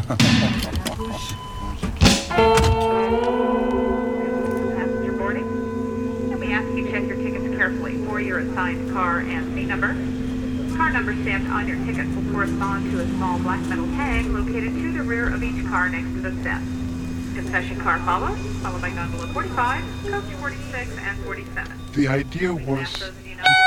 Passenger boarding. And we ask you check your tickets carefully for your assigned car and seat number. Car number stamped on your ticket will correspond to a small black metal tag located to the rear of each car next to the step. Concession car follows, followed by gondola 45, coach 46, and 47. The idea was Those of you know